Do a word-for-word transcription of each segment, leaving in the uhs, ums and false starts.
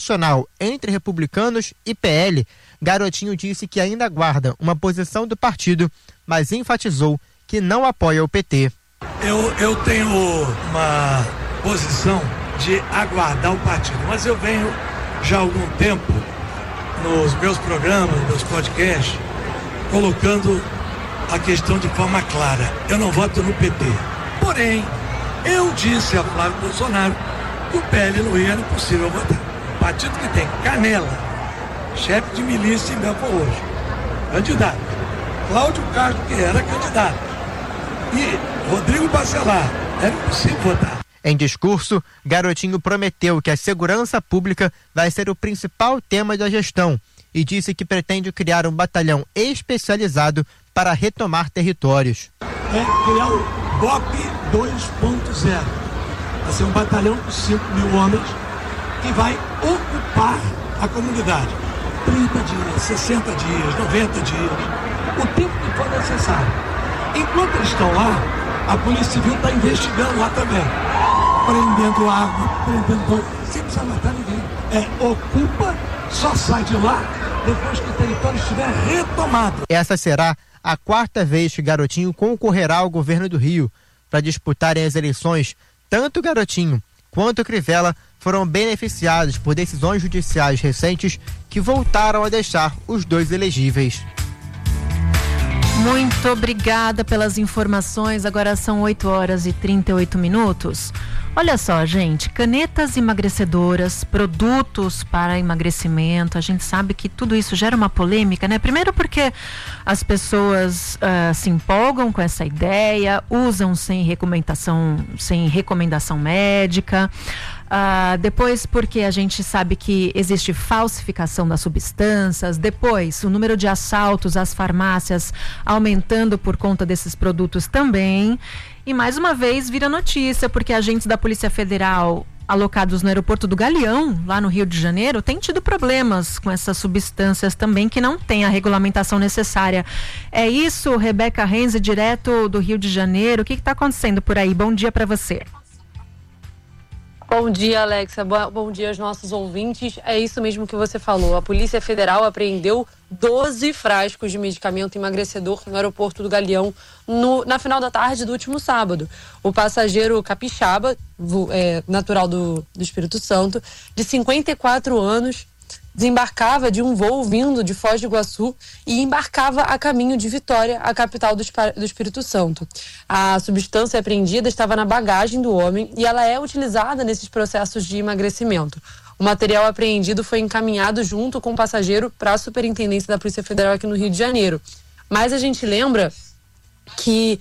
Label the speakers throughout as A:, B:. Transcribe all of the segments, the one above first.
A: nacional entre republicanos e P L, Garotinho disse que ainda aguarda uma posição do partido, mas enfatizou que não apoia o P T.
B: Eu, eu tenho uma posição de aguardar o partido, mas eu venho já há algum tempo nos meus programas, nos meus podcasts, colocando a questão de forma clara. Eu não voto no P T. Porém, eu disse a Flávio Bolsonaro que o P L no Rio era impossível votar. Partido que tem Canela, chefe de milícia em Belfort hoje, candidato. Cláudio Castro, que era candidato. E Rodrigo Bacelar, era impossível votar.
A: Em discurso, Garotinho prometeu que a segurança pública vai ser o principal tema da gestão e disse que pretende criar um batalhão especializado para retomar territórios.
B: É criar o B O P dois ponto zero. Vai ser um batalhão com cinco mil homens que vai ocupar a comunidade. trinta dias, sessenta dias, noventa dias, o tempo que for necessário. Enquanto eles estão lá, a Polícia Civil está investigando lá também. Prendendo água, prendendo bom, sem precisar matar ninguém. É, ocupa, só sai de lá depois que o território estiver retomado.
A: Essa será a quarta vez que Garotinho concorrerá ao governo do Rio. Para disputarem as eleições, tanto Garotinho quanto Crivella foram beneficiados por decisões judiciais recentes que voltaram a deixar os dois elegíveis.
C: Muito obrigada pelas informações. Agora são oito horas e trinta e oito minutos. Olha só, gente, canetas emagrecedoras, produtos para emagrecimento, a gente sabe que tudo isso gera uma polêmica, né? Primeiro porque as pessoas uh, se empolgam com essa ideia, usam sem recomendação, sem recomendação médica. Uh, depois porque a gente sabe que existe falsificação das substâncias. Depois, o número de assaltos às farmácias aumentando por conta desses produtos também. E mais uma vez vira notícia, porque agentes da Polícia Federal alocados no aeroporto do Galeão, lá no Rio de Janeiro, têm tido problemas com essas substâncias também que não têm a regulamentação necessária. É isso, Rebeca Renze, direto do Rio de Janeiro. O que está acontecendo por aí? Bom dia para você.
D: Bom dia, Alexa. Bom dia aos nossos ouvintes. É isso mesmo que você falou. A Polícia Federal apreendeu doze frascos de medicamento emagrecedor no aeroporto do Galeão no, na final da tarde do último sábado. O passageiro capixaba, é, natural do, do Espírito Santo, de cinquenta e quatro anos, desembarcava de um voo vindo de Foz do Iguaçu e embarcava a caminho de Vitória, a capital do, do Espírito Santo. A substância apreendida estava na bagagem do homem e ela é utilizada nesses processos de emagrecimento. O material apreendido foi encaminhado junto com o passageiro para a Superintendência da Polícia Federal aqui no Rio de Janeiro. Mas a gente lembra que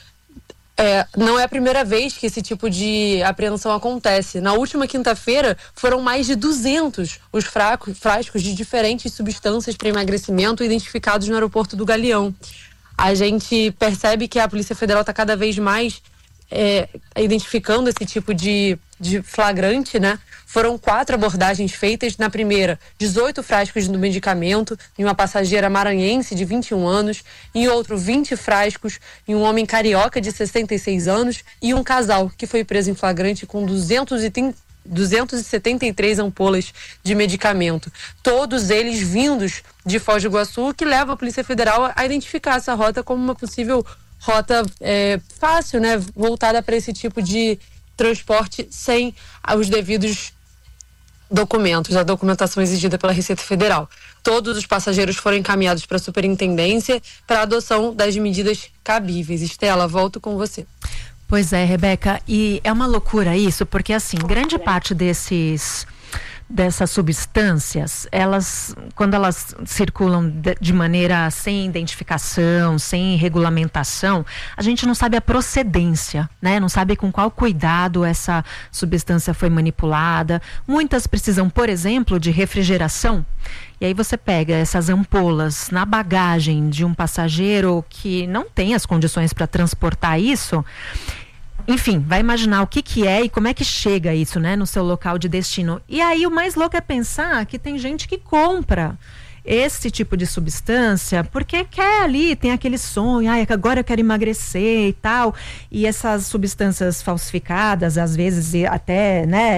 D: É, não é a primeira vez que esse tipo de apreensão acontece. Na última quinta-feira, foram mais de duzentos os fracos, frascos de diferentes substâncias para emagrecimento identificados no aeroporto do Galeão. A gente percebe que a Polícia Federal está cada vez mais é, identificando esse tipo de, de flagrante, né? Foram quatro abordagens feitas. Na primeira, dezoito frascos do medicamento em uma passageira maranhense de vinte e um anos, em outro, vinte frascos em um homem carioca de sessenta e seis anos e um casal que foi preso em flagrante com duzentos e setenta e três ampolas de medicamento. Todos eles vindos de Foz do Iguaçu, que leva a Polícia Federal a identificar essa rota como uma possível rota é, fácil, né? Voltada para esse tipo de transporte sem os devidos documentos, a documentação exigida pela Receita Federal. Todos os passageiros foram encaminhados para a superintendência para a adoção das medidas cabíveis. Estela, volto com você.
C: Pois é, Rebeca, e é uma loucura isso, porque assim, grande parte desses dessas substâncias, elas, quando elas circulam de, de maneira sem identificação, sem regulamentação, a gente não sabe a procedência, né? Não sabe com qual cuidado essa substância foi manipulada. Muitas precisam, por exemplo, de refrigeração. E aí você pega essas ampolas na bagagem de um passageiro que não tem as condições para transportar isso. Enfim, vai imaginar o que que é e como é que chega isso, né, no seu local de destino. E aí o mais louco é pensar que tem gente que compra esse tipo de substância porque quer ali, tem aquele sonho, ai, agora eu quero emagrecer e tal. E essas substâncias falsificadas, às vezes até, né,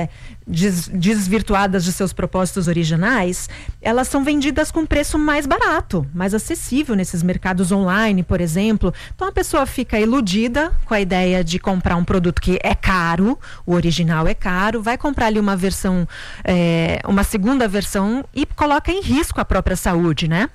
C: des, desvirtuadas de seus propósitos originais, elas são vendidas com preço mais barato, mais acessível nesses mercados online, por exemplo. Então a pessoa fica iludida com a ideia de comprar um produto que é caro, o original é caro, vai comprar ali uma versão, é, uma segunda versão e coloca em risco a própria saúde, né?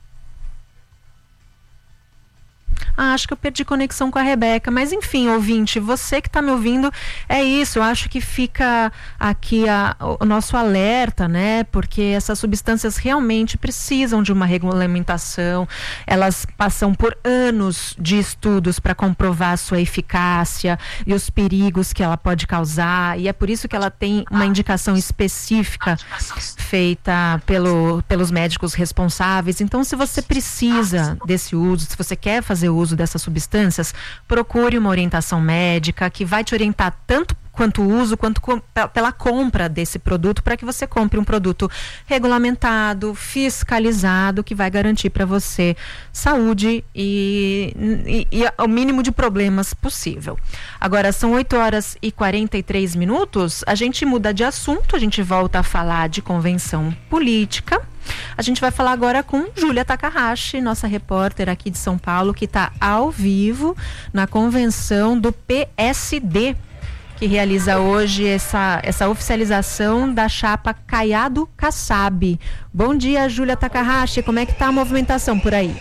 C: Ah, acho que eu perdi conexão com a Rebeca, mas enfim, ouvinte, você que está me ouvindo, é isso, eu acho que fica aqui a, o nosso alerta, né, porque essas substâncias realmente precisam de uma regulamentação, elas passam por anos de estudos para comprovar a sua eficácia e os perigos que ela pode causar, e é por isso que ela tem uma indicação específica feita pelo, pelos médicos responsáveis. Então, se você precisa desse uso, se você quer fazer uso dessas substâncias, procure uma orientação médica que vai te orientar tanto quanto o uso, quanto com, pela compra desse produto, para que você compre um produto regulamentado, fiscalizado, que vai garantir para você saúde e, e, e o mínimo de problemas possível. Agora são oito horas e quarenta e três minutos, a gente muda de assunto, a gente volta a falar de convenção política. A gente vai falar agora com Júlia Takahashi, nossa repórter aqui de São Paulo, que está ao vivo na convenção do P S D, que realiza hoje essa, essa oficialização da chapa Caiado Kassab. Bom dia, Júlia Takahashi, como é que está a movimentação por aí?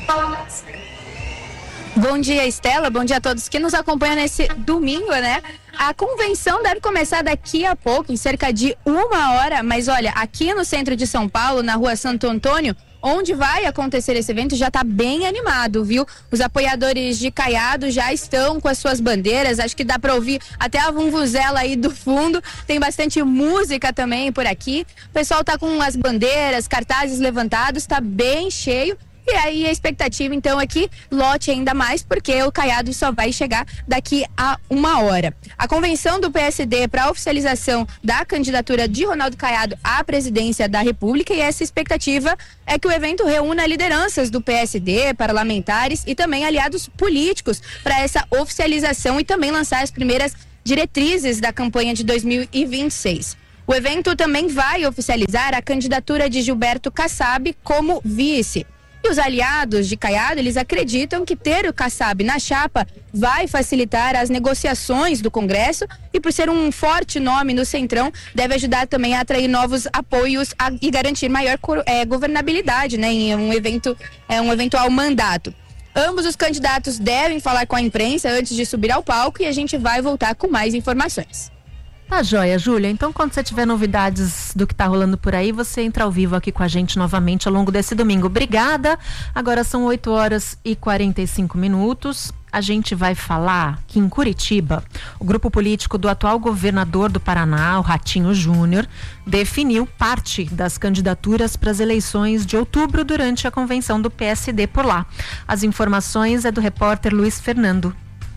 E: Bom dia, Estela, bom dia a todos que nos acompanham nesse domingo, né? A convenção deve começar daqui a pouco, em cerca de uma hora, mas olha, aqui no centro de São Paulo, na rua Santo Antônio, onde vai acontecer esse evento, já está bem animado, viu? Os apoiadores de Caiado já estão com as suas bandeiras, acho que dá para ouvir até a vuvuzela aí do fundo, tem bastante música também por aqui, o pessoal tá com as bandeiras, cartazes levantados, está bem cheio. E aí a expectativa então é que lote ainda mais, porque o Caiado só vai chegar daqui a uma hora. A convenção do P S D para a oficialização da candidatura de Ronaldo Caiado à presidência da República, e essa expectativa é que o evento reúna lideranças do P S D, parlamentares e também aliados políticos para essa oficialização e também lançar as primeiras diretrizes da campanha de dois mil e vinte e seis. O evento também vai oficializar a candidatura de Gilberto Kassab como vice. E os aliados de Caiado, eles acreditam que ter o Kassab na chapa vai facilitar as negociações do Congresso e, por ser um forte nome no Centrão, deve ajudar também a atrair novos apoios a, e garantir maior é, governabilidade, né, em um evento, é, um eventual mandato. Ambos os candidatos devem falar com a imprensa antes de subir ao palco e a gente vai voltar com mais informações.
C: Tá joia, Júlia. Então, quando você tiver novidades do que tá rolando por aí, você entra ao vivo aqui com a gente novamente ao longo desse domingo. Obrigada. Agora são oito horas e quarenta e cinco minutos. A gente vai falar que em Curitiba, o grupo político do atual governador do Paraná, o Ratinho Júnior, definiu parte das candidaturas para as eleições de outubro durante a convenção do P S D por lá. As informações é do repórter Luiz Fernando.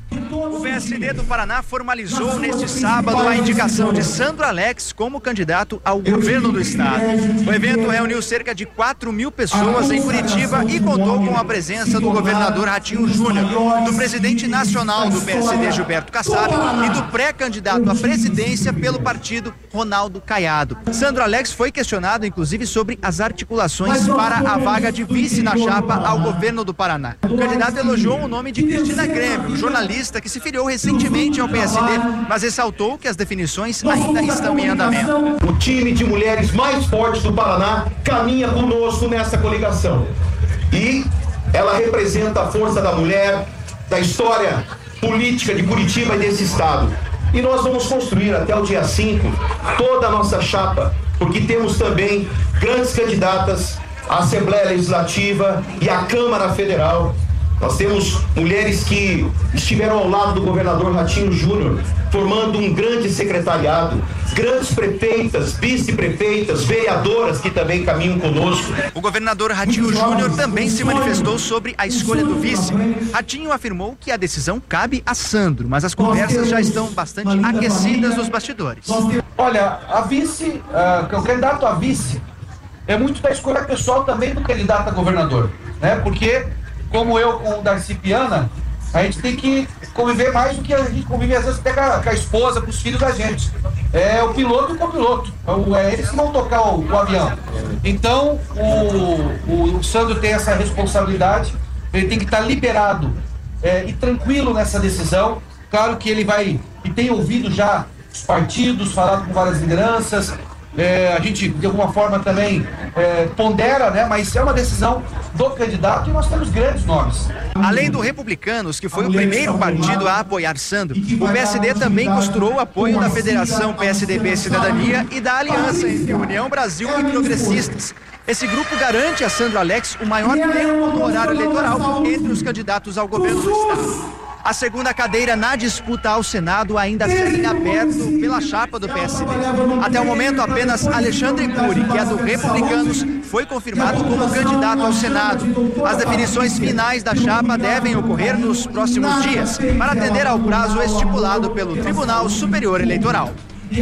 F: O P S D do Paraná formalizou neste sábado a indicação de Sandro Alex como candidato ao governo do estado. O evento reuniu cerca de quatro mil pessoas em Curitiba e contou com a presença do governador Ratinho Júnior, do presidente nacional do P S D, Gilberto Kassab, e do pré-candidato à presidência pelo partido, Ronaldo Caiado. Sandro Alex foi questionado, inclusive, sobre as articulações para a vaga de vice na chapa ao governo do Paraná. O candidato elogiou o nome de Cristina Grêmio, jornalista que se filiou recentemente ao P S D, mas ressaltou que as definições ainda estão em andamento.
G: O time de mulheres mais forte do Paraná caminha conosco nessa coligação. E ela representa a força da mulher, da história política de Curitiba e desse estado. E nós vamos construir até o dia cinco toda a nossa chapa, porque temos também grandes candidatas à Assembleia Legislativa e à Câmara Federal. Nós temos mulheres que estiveram ao lado do governador Ratinho Júnior, formando um grande secretariado, grandes prefeitas, vice-prefeitas, vereadoras que também caminham conosco.
F: O governador Ratinho Júnior também se manifestou sobre a escolha do vice. Ratinho afirmou que a decisão cabe a Sandro, mas as conversas já estão bastante aquecidas nos bastidores.
H: Olha, a vice, uh, o candidato a vice é muito da escolha pessoal também do candidato a governador, né? Porque como eu com o Darcy Piana, A gente tem que conviver mais do que a gente convive às vezes até com a, com a esposa, com os filhos da gente. É o piloto e o copiloto. É eles que vão tocar o, o avião. Então, o, o, o Sandro tem essa responsabilidade, ele tem que estar liberado é, e tranquilo nessa decisão. Claro que ele vai, e tem ouvido já os partidos, falado com várias lideranças, é, a gente de alguma forma também é, pondera, né? Mas é uma decisão do candidato e nós temos grandes nomes.
F: Além do Republicanos, que foi o primeiro partido a apoiar Sandro, o P S D também costurou o apoio da Federação P S D B Cidadania e da aliança entre União Brasil e Progressistas. Esse grupo garante a Sandro Alex o maior tempo no horário eleitoral entre os candidatos ao governo do estado. A segunda cadeira na disputa ao Senado ainda segue em aberto pela chapa do P S D. Até o momento, apenas Alexandre Cury, que é do Republicanos, foi confirmado como candidato ao Senado. As definições finais da chapa devem ocorrer nos próximos dias, para atender ao prazo estipulado pelo Tribunal Superior Eleitoral.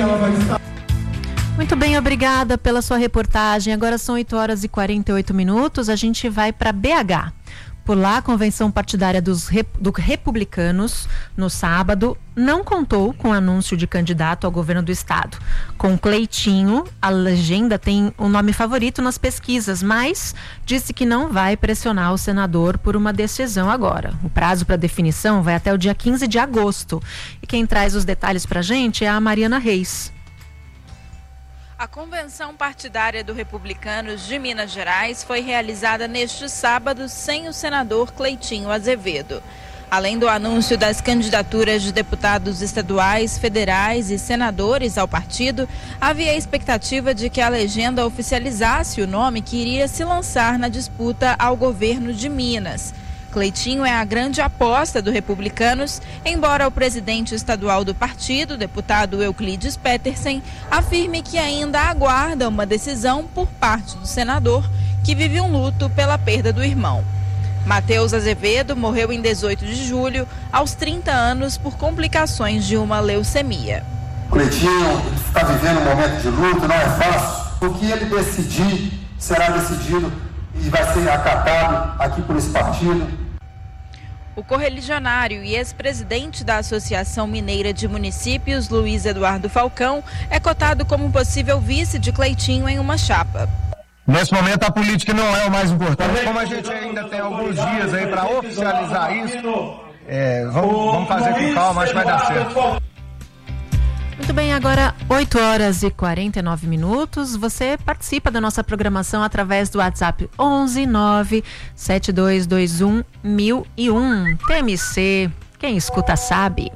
C: Muito bem, obrigada pela sua reportagem. Agora são oito horas e quarenta e oito minutos, a gente vai para B H. Por lá, a convenção partidária dos do Republicanos, no sábado, não contou com o anúncio de candidato ao governo do estado. Com Cleitinho, a legenda tem um nome favorito nas pesquisas, mas disse que não vai pressionar o senador por uma decisão agora. O prazo para definição vai até o dia quinze de agosto. E quem traz os detalhes para a gente é a Mariana Reis.
I: A convenção partidária do Republicanos de Minas Gerais foi realizada neste sábado sem o senador Cleitinho Azevedo. Além do anúncio das candidaturas de deputados estaduais, federais e senadores ao partido, havia a expectativa de que a legenda oficializasse o nome que iria se lançar na disputa ao governo de Minas. Cleitinho é a grande aposta do Republicanos, embora o presidente estadual do partido, deputado Euclides Petersen, afirme que ainda aguarda uma decisão por parte do senador, que vive um luto pela perda do irmão. Matheus Azevedo morreu em dezoito de julho, aos trinta anos, por complicações de uma leucemia.
J: Cleitinho está vivendo um momento de luto, não é fácil. O que ele decidir será decidido e vai ser acatado aqui por esse partido.
I: O correligionário e ex-presidente da Associação Mineira de Municípios, Luiz Eduardo Falcão, é cotado como possível vice de Cleitinho em uma chapa.
K: Nesse momento a política não é o mais importante. Como a gente ainda tem alguns dias aí para oficializar isso, é, vamos, vamos fazer com calma, acho que vai dar certo.
C: Muito bem, agora oito horas e quarenta e nove minutos. Você participa da nossa programação através do WhatsApp onze nove sete dois dois um mil e um. T M C, quem escuta sabe.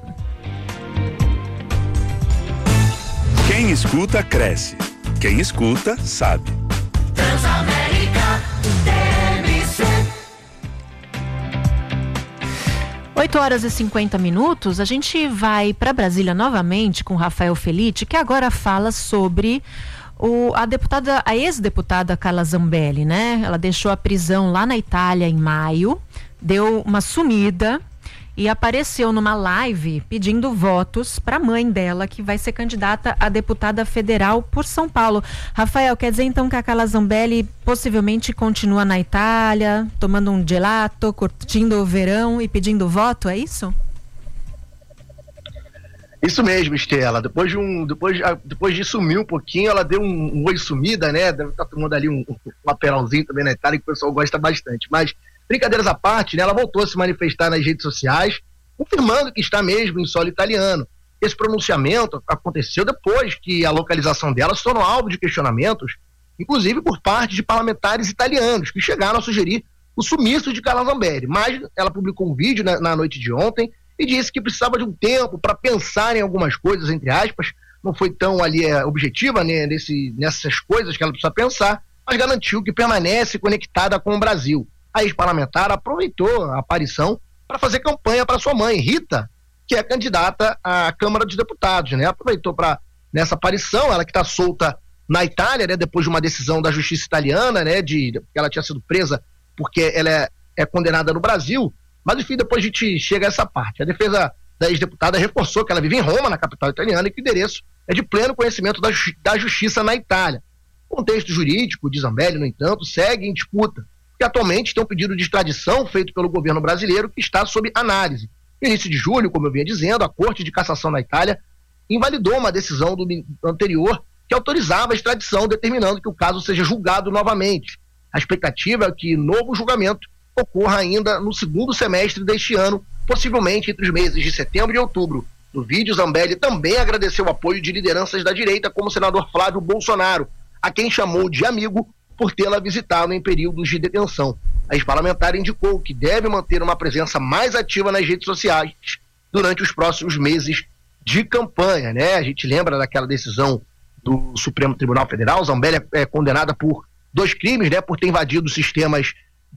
L: Quem escuta cresce. Quem escuta sabe.
M: Transamérica T M C.
C: oito horas e cinquenta minutos, a gente vai para Brasília novamente com Rafael Felitti, que agora fala sobre o, a deputada, a ex-deputada Carla Zambelli, né? Ela deixou a prisão lá na Itália em maio, deu uma sumida e apareceu numa live pedindo votos para a mãe dela, que vai ser candidata a deputada federal por São Paulo. Rafael, quer dizer então que a Carla Zambelli possivelmente continua na Itália, tomando um gelato, curtindo o verão e pedindo voto, é isso?
N: Isso mesmo, Estela. Depois de, um, depois, depois de sumir um pouquinho, ela deu um, um oi sumida, né? Deve estar tomando ali um, um aperolzinho também na Itália, que o pessoal gosta bastante. Mas, brincadeiras à parte, né? Ela voltou a se manifestar nas redes sociais, confirmando que está mesmo em solo italiano. Esse pronunciamento aconteceu depois que a localização dela se tornou alvo de questionamentos, inclusive por parte de parlamentares italianos, que chegaram a sugerir o sumiço de Carla Zambelli. Mas ela publicou um vídeo na, na noite de ontem e disse que precisava de um tempo para pensar em algumas coisas, entre aspas. Não foi tão ali é, objetiva, né, nesse, nessas coisas que ela precisa pensar, mas garantiu que permanece conectada com o Brasil. A ex-parlamentar aproveitou a aparição para fazer campanha para sua mãe, Rita, que é candidata à Câmara dos Deputados, né? Aproveitou para, nessa aparição, ela que está solta na Itália, né, depois de uma decisão da justiça italiana, né, de que ela tinha sido presa porque ela é, é condenada no Brasil. Mas, enfim, depois a gente chega a essa parte. A defesa da ex-deputada reforçou que ela vive em Roma, na capital italiana, e que o endereço é de pleno conhecimento da, justi- da justiça na Itália. O contexto jurídico de Zambelli, no entanto, segue em disputa. que atualmente tem um pedido de extradição feito pelo governo brasileiro que está sob análise. No início de julho, como eu vinha dizendo, a Corte de Cassação na Itália invalidou uma decisão do anterior que autorizava a extradição, determinando que o caso seja julgado novamente. A expectativa é que novo julgamento ocorra ainda no segundo semestre deste ano, possivelmente entre os meses de setembro e outubro. No vídeo, Zambelli também agradeceu o apoio de lideranças da direita, como o senador Flávio Bolsonaro, a quem chamou de amigo por tê-la visitado em períodos de detenção. A ex-parlamentar indicou que deve manter uma presença mais ativa nas redes sociais durante os próximos meses de campanha, né? A gente lembra daquela decisão do Supremo Tribunal Federal. Zambelli é, é condenada por dois crimes, né? Por ter invadido os sistemas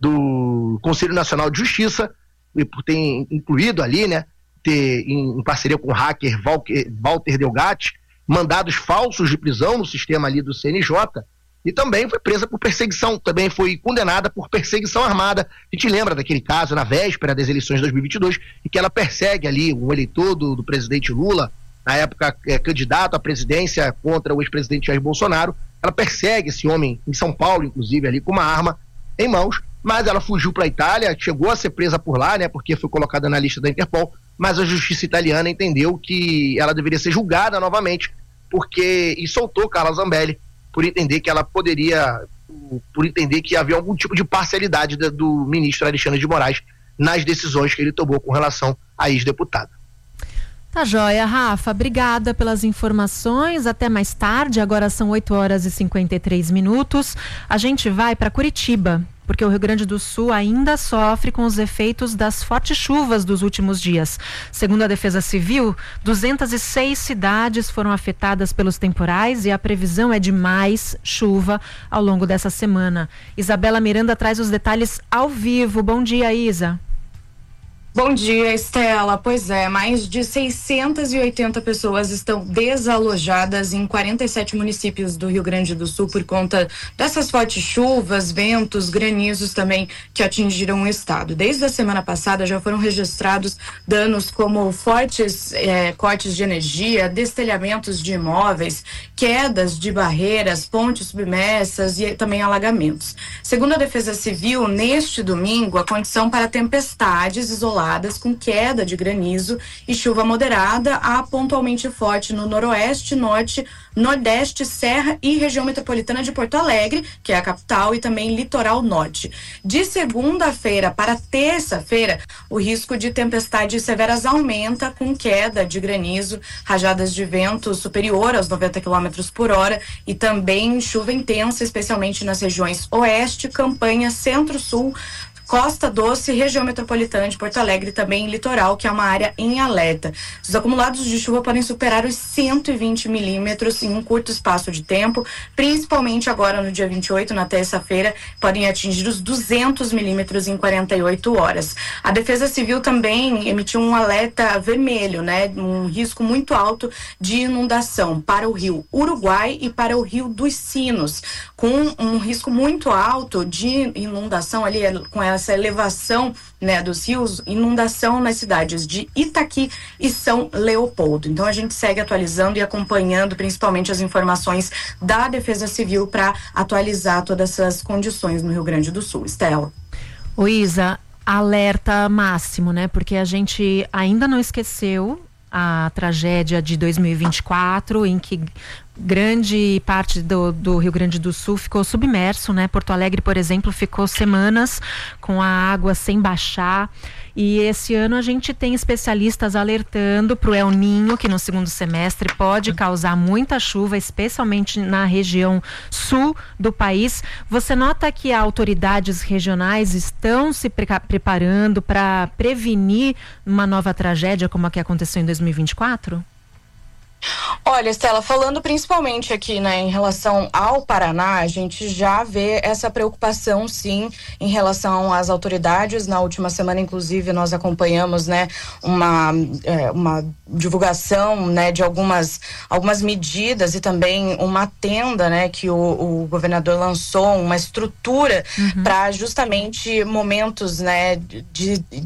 N: do Conselho Nacional de Justiça e por ter incluído ali, né? Ter, em, em parceria com o hacker Walter Delgatti, mandados falsos de prisão no sistema ali do C N J, e também foi presa por perseguição, também foi condenada por perseguição armada. A gente lembra daquele caso na véspera das eleições de dois mil e vinte e dois, em que ela persegue ali um eleitor do, do presidente Lula, na época é, candidato à presidência contra o ex-presidente Jair Bolsonaro. Ela persegue esse homem em São Paulo, inclusive, ali com uma arma em mãos, mas ela fugiu para a Itália, chegou a ser presa por lá, né, porque foi colocada na lista da Interpol, mas a justiça italiana entendeu que ela deveria ser julgada novamente, porque e soltou Carla Zambelli por entender que ela poderia, por entender que havia algum tipo de parcialidade do, do ministro Alexandre de Moraes nas decisões que ele tomou com relação à ex-deputada.
C: Tá joia, Rafa, obrigada pelas informações, até mais tarde, agora são oito horas e cinquenta e três minutos, a gente vai para Curitiba, porque o Rio Grande do Sul ainda sofre com os efeitos das fortes chuvas dos últimos dias. Segundo a Defesa Civil, duzentas e seis cidades foram afetadas pelos temporais e a previsão é de mais chuva ao longo dessa semana. Isabela Miranda traz os detalhes ao vivo. Bom dia, Isa.
O: Bom dia, Estela. Pois é, mais de seiscentas e oitenta pessoas estão desalojadas em quarenta e sete municípios do Rio Grande do Sul por conta dessas fortes chuvas, ventos, granizos também que atingiram o estado. Desde a semana passada já foram registrados danos como fortes eh, cortes de energia, destelhamentos de imóveis, quedas de barreiras, pontes submersas e também alagamentos. Segundo a Defesa Civil, neste domingo, a condição para tempestades isoladas com queda de granizo e chuva moderada a pontualmente forte no noroeste, norte, nordeste, serra e região metropolitana de Porto Alegre, que é a capital, e também litoral norte. De segunda-feira para terça-feira, o risco de tempestades severas aumenta com queda de granizo, rajadas de vento superior aos noventa quilômetros por hora e também chuva intensa, especialmente nas regiões oeste, Campanha, centro-sul, Costa Doce, região metropolitana de Porto Alegre e também litoral, que é uma área em alerta. Os acumulados de chuva podem superar os cento e vinte milímetros em um curto espaço de tempo, principalmente agora no dia vinte e oito, na terça-feira, podem atingir os duzentos milímetros em quarenta e oito horas. A Defesa Civil também emitiu um alerta vermelho, né, um risco muito alto de inundação para o rio Uruguai e para o rio dos Sinos, com um risco muito alto de inundação ali com ela essa elevação, né, dos rios, inundação nas cidades de Itaqui e São Leopoldo. Então a gente segue atualizando e acompanhando principalmente as informações da Defesa Civil para atualizar todas essas condições no Rio Grande do Sul. Estela.
C: Ô Isa, alerta máximo, né? Porque a gente ainda não esqueceu a tragédia de dois mil e vinte e quatro, em que grande parte do, do Rio Grande do Sul ficou submerso, né? Porto Alegre, por exemplo, ficou semanas com a água sem baixar. E esse ano a gente tem especialistas alertando para o El Niño, que no segundo semestre pode causar muita chuva, especialmente na região sul do país. Você nota que autoridades regionais estão se pre- preparando para prevenir uma nova tragédia como a que aconteceu em dois mil e vinte e quatro?
O: Olha, Estela, falando principalmente aqui, né, em relação ao Paraná, a gente já vê essa preocupação, sim, em relação às autoridades. Na última semana, inclusive, nós acompanhamos, né, uma, é, uma divulgação, né, de algumas, algumas medidas e também uma tenda, né, que o, o governador lançou, uma estrutura uhum. para justamente momentos, né, de, de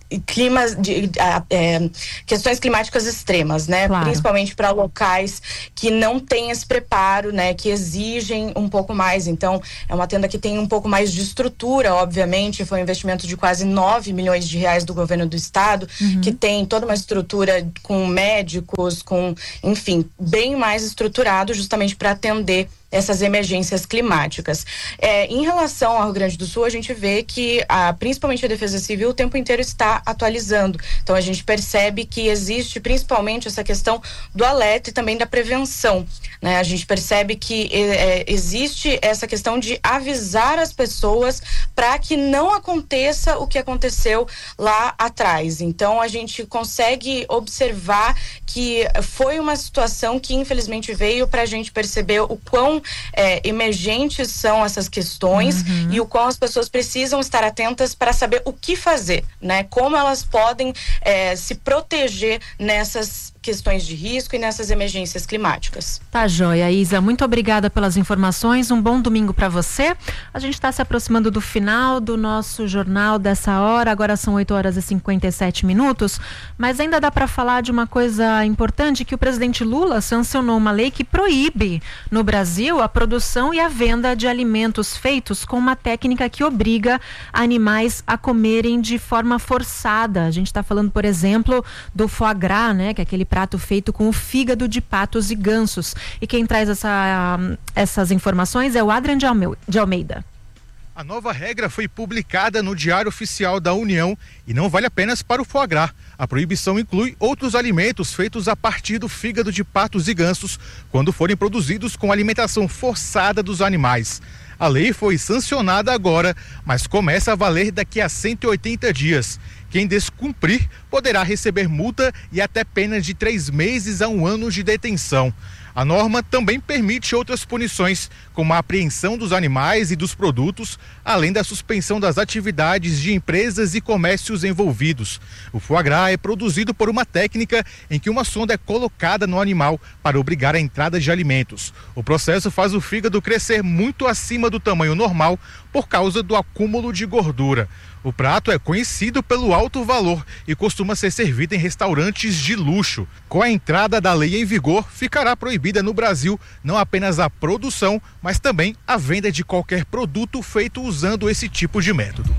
O: climas, de, é, questões climáticas extremas, né?
C: Claro.
O: Principalmente para locais que não têm esse preparo, né? Que exigem um pouco mais. Então, é uma tenda que tem um pouco mais de estrutura, obviamente. Foi um investimento de quase nove milhões de reais do governo do estado, uhum. que tem toda uma estrutura com médicos, com, enfim, bem mais estruturado, justamente para atender essas emergências climáticas. É, em relação ao Rio Grande do Sul, a gente vê que a, principalmente a Defesa Civil o tempo inteiro está atualizando. Então a gente percebe que existe principalmente essa questão do alerta e também da prevenção, né? A gente percebe que é, existe essa questão de avisar as pessoas para que não aconteça o que aconteceu lá atrás. Então a gente consegue observar que foi uma situação que infelizmente veio para a gente perceber o quão É, emergentes são essas questões uhum. e o qual as pessoas precisam estar atentas para saber o que fazer, né? Como elas podem é, se proteger nessas questões de risco e nessas emergências climáticas.
C: Tá joia, Isa, muito obrigada pelas informações, um bom domingo para você. A gente está se aproximando do final do nosso jornal dessa hora, agora são oito horas e cinquenta e sete minutos, mas ainda dá para falar de uma coisa importante, que o presidente Lula sancionou uma lei que proíbe no Brasil a produção e a venda de alimentos feitos com uma técnica que obriga animais a comerem de forma forçada. A gente está falando, por exemplo, do foie gras, né, que é aquele prato feito com o fígado de patos e gansos. E quem traz essa, essas informações é o Adrian de Almeida.
P: A nova regra foi publicada no Diário Oficial da União e não vale apenas para o foie gras. A proibição inclui outros alimentos feitos a partir do fígado de patos e gansos, quando forem produzidos com alimentação forçada dos animais. A lei foi sancionada agora, mas começa a valer daqui a cento e oitenta dias. Quem descumprir poderá receber multa e até pena de três meses a um ano de detenção. A norma também permite outras punições, como a apreensão dos animais e dos produtos, além da suspensão das atividades de empresas e comércios envolvidos. O foie gras é produzido por uma técnica em que uma sonda é colocada no animal para obrigar a entrada de alimentos. O processo faz o fígado crescer muito acima do tamanho normal por causa do acúmulo de gordura. O prato é conhecido pelo alto valor e costuma ser servido em restaurantes de luxo. Com a entrada da lei em vigor, ficará proibida no Brasil não apenas a produção, mas também a venda de qualquer produto feito usando esse tipo de método.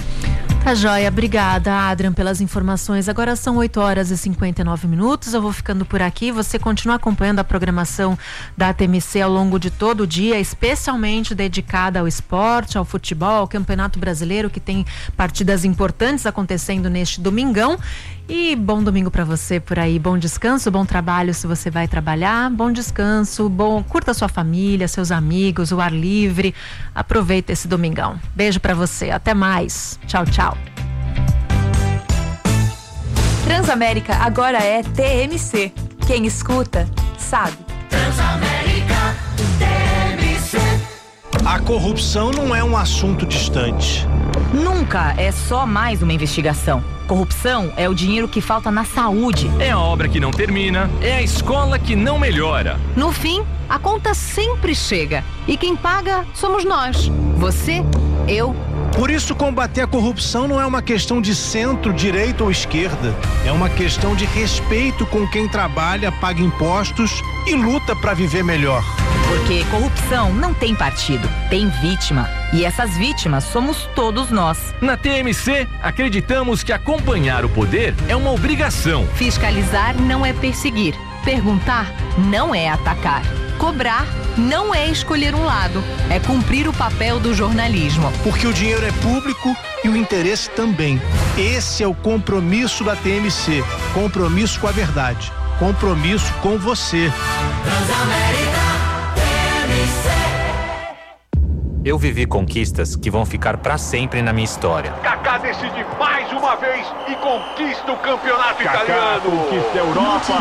C: Tá joia, obrigada, Adrian, pelas informações. Agora são oito horas e cinquenta e nove minutos, eu vou ficando por aqui. Você continua acompanhando a programação da T M C ao longo de todo o dia, especialmente dedicada ao esporte, ao futebol, ao Campeonato Brasileiro, que tem partidas importantes acontecendo neste domingão. E bom domingo para você por aí, bom descanso, bom trabalho se você vai trabalhar, bom descanso, bom, curta sua família, seus amigos, o ar livre, aproveita esse domingão. Beijo para você, até mais, tchau, tchau.
Q: Transamérica agora é T M C, quem escuta sabe.
M: Transamérica T M C.
R: A corrupção não é um assunto distante.
S: Nunca é só mais uma investigação. Corrupção é o dinheiro que falta na saúde.
T: É a obra que não termina, é a escola que não melhora.
Q: No fim, a conta sempre chega. E quem paga somos nós. Você, eu.
R: Por isso, combater a corrupção não é uma questão de centro, direita ou esquerda. É uma questão de respeito com quem trabalha, paga impostos e luta para viver melhor.
S: Porque corrupção não tem partido, tem vítima. E essas vítimas somos todos nós.
T: Na T M C, acreditamos que acompanhar o poder é uma obrigação.
Q: Fiscalizar não é perseguir. Perguntar não é atacar. Cobrar não é escolher um lado. É cumprir o papel do jornalismo.
R: Porque o dinheiro é público e o interesse também. Esse é o compromisso da T M C. Compromisso com a verdade. Compromisso com você.
M: Transamérica T M C.
U: Eu vivi conquistas que vão ficar pra sempre na minha história.
V: Kaká decide mais uma vez e conquista o campeonato
U: Kaká
V: italiano. Conquista a Europa.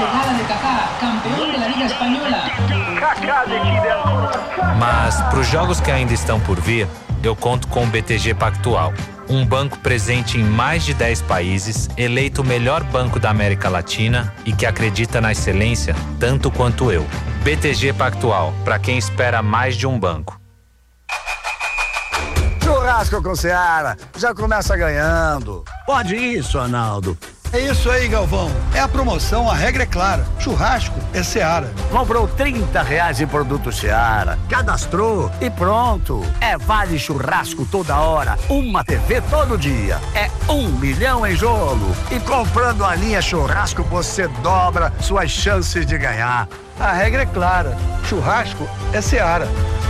U: Mas pros jogos que ainda estão por vir, eu conto com o B T G Pactual. Um banco presente em mais de dez países, eleito o melhor banco da América Latina e que acredita na excelência tanto quanto eu. B T G Pactual, para quem espera mais de um banco.
A: churrasco com Seara. Já começa ganhando.
B: Pode isso, Arnaldo.
W: É isso aí, Galvão. É a promoção, a regra é clara. Churrasco é Seara.
B: Comprou trinta reais em produto Seara. Cadastrou e pronto. É vale churrasco toda hora. Uma T V todo dia. É um milhão em jogo.
A: E comprando a linha churrasco, você dobra suas chances de ganhar.
W: A regra é clara. Churrasco é Seara.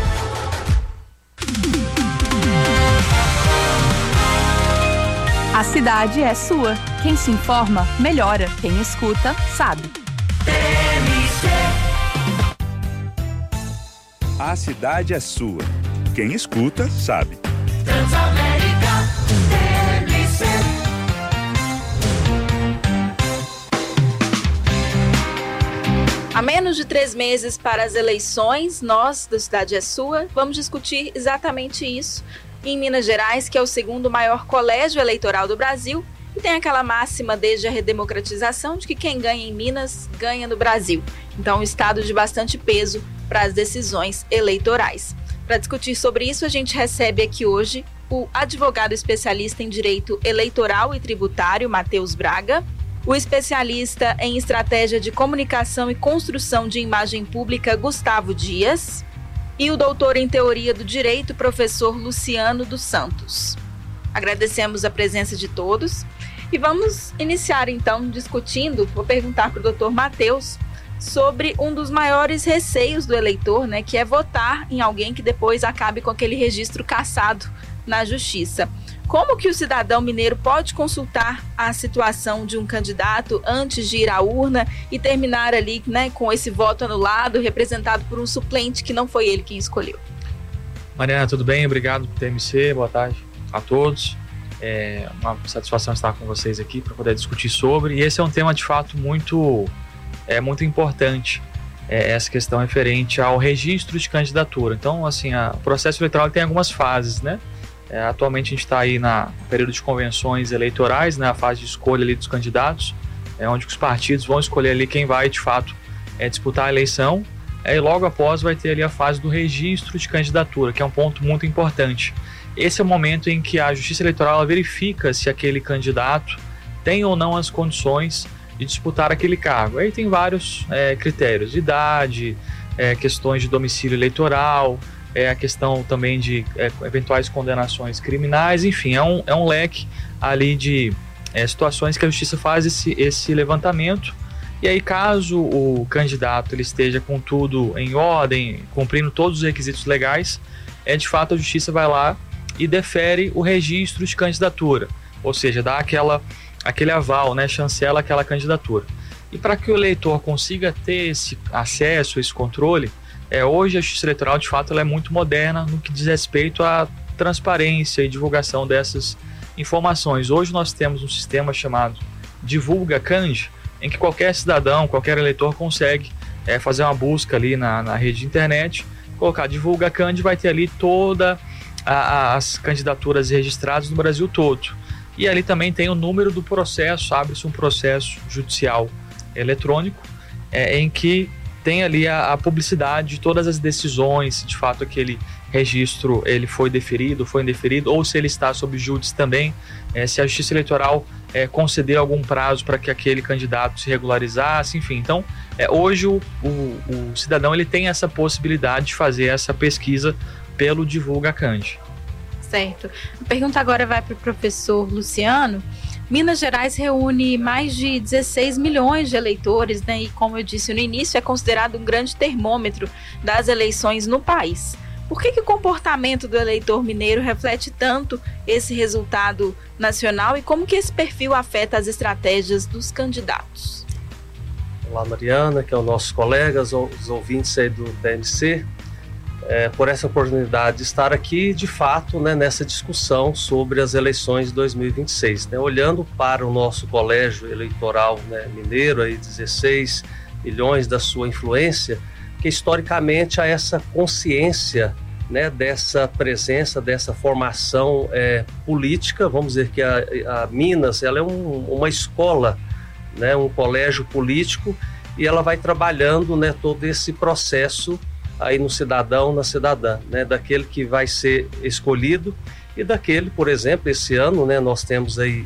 X: A cidade é sua. Quem se informa, melhora. Quem escuta, sabe.
L: A cidade é sua. Quem escuta, sabe.
M: Transamérica T M C.
I: A menos de três meses para as eleições, nós, da Cidade é Sua, vamos discutir exatamente isso em Minas Gerais, que é o segundo maior colégio eleitoral do Brasil, e tem aquela máxima desde a redemocratização de que quem ganha em Minas, ganha no Brasil. Então, um estado de bastante peso para as decisões eleitorais. Para discutir sobre isso, a gente recebe aqui hoje o advogado especialista em direito eleitoral e tributário, Matheus Braga, o especialista em estratégia de comunicação e construção de imagem pública, Gustavo Dias, e o doutor em teoria do direito, professor Luciano dos Santos. Agradecemos a presença de todos e vamos iniciar então discutindo, vou perguntar para o doutor Matheus sobre um dos maiores receios do eleitor, né, que é votar em alguém que depois acabe com aquele registro cassado na justiça. Como que o cidadão mineiro pode consultar a situação de um candidato antes de ir à urna e terminar ali, né, com esse voto anulado, representado por um suplente que não foi ele quem escolheu?
Y: Mariana, tudo bem? Obrigado por T M C, boa tarde a todos. É uma satisfação estar com vocês aqui para poder discutir sobre, e esse é um tema de fato muito, é, muito importante, é, essa questão referente ao registro de candidatura. Então, assim, a, o processo eleitoral tem algumas fases, né? É, atualmente a gente está aí na período de convenções eleitorais, né, a fase de escolha ali dos candidatos, é onde os partidos vão escolher ali quem vai de fato é, disputar a eleição, é, e logo após vai ter ali a fase do registro de candidatura, que é um ponto muito importante. Esse é o momento em que a Justiça Eleitoral ela verifica se aquele candidato tem ou não as condições de disputar aquele cargo. Aí tem vários é, critérios, idade, é, questões de domicílio eleitoral, é a questão também de é, eventuais condenações criminais, enfim, é um, é um leque ali de é, situações que a justiça faz esse, esse levantamento, e aí caso o candidato ele esteja com tudo em ordem, cumprindo todos os requisitos legais, é de fato a justiça vai lá e defere o registro de candidatura, ou seja, dá aquela, aquele aval, né, chancela aquela candidatura. E para que o eleitor consiga ter esse acesso, esse controle, É, hoje a Justiça Eleitoral, de fato, ela é muito moderna no que diz respeito à transparência e divulgação dessas informações. Hoje nós temos um sistema chamado Divulga Cand, em que qualquer cidadão, qualquer eleitor consegue é, fazer uma busca ali na, na rede de internet, colocar Divulga Cand, vai ter ali todas as candidaturas registradas no Brasil todo. E ali também tem o número do processo, abre-se um processo judicial eletrônico, é, em que tem ali a, a publicidade de todas as decisões, de fato aquele registro ele foi deferido, foi indeferido, ou se ele está sob júdice também, é, se a Justiça Eleitoral é, conceder algum prazo para que aquele candidato se regularizasse, enfim. Então, é, hoje o, o, o cidadão ele tem essa possibilidade de fazer essa pesquisa pelo Divulga Cand.
I: Certo. A pergunta agora vai para o professor Luciano. Minas Gerais reúne mais de dezesseis milhões de eleitores, né? E como eu disse no início, é considerado um grande termômetro das eleições no país. Por que que o comportamento do eleitor mineiro reflete tanto esse resultado nacional e como que esse perfil afeta as estratégias dos candidatos?
Z: Olá, Mariana, que é o nosso colega, os ouvintes aí do T M C. É, por essa oportunidade de estar aqui, de fato, né, nessa discussão sobre as eleições de dois mil e vinte e seis. Né? Olhando para o nosso colégio eleitoral, né, mineiro, aí dezesseis milhões da sua influência, que historicamente há essa consciência, né, dessa presença, dessa formação é, política. Vamos dizer que a, a Minas ela é um, uma escola, né, um colégio político, e ela vai trabalhando, né, todo esse processo aí no cidadão, na cidadã, né, daquele que vai ser escolhido e daquele, por exemplo, esse ano, né, nós temos aí